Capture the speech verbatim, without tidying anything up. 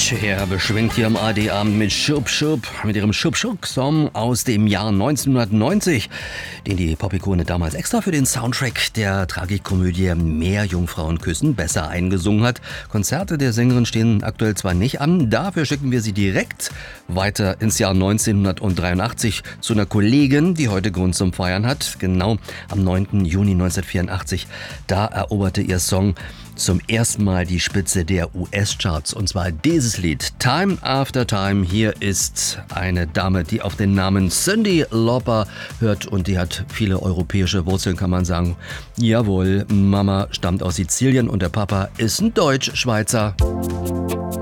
Cher beschwingt hier am A R D-Abend mit Schub Schub, mit ihrem Schub Schub-Song aus dem Jahr neunzehnhundertneunzig, den die Pop-Ikone damals extra für den Soundtrack der Tragikomödie Mehr Jungfrauen küssen besser eingesungen hat. Konzerte der Sängerin stehen aktuell zwar nicht an, dafür schicken wir sie direkt weiter ins Jahr neunzehnhundertdreiundachtzig zu einer Kollegin, die heute Grund zum Feiern hat. Genau am neunten Juni neunzehnhundertvierundachtzig, da eroberte ihr Song zum ersten Mal die Spitze der U S-Charts, und zwar dieses Lied, Time After Time. Hier ist eine Dame, die auf den Namen Cyndi Lauper hört, und die hat viele europäische Wurzeln, kann man sagen. Jawohl, Mama stammt aus Sizilien und der Papa ist ein Deutsch-Schweizer.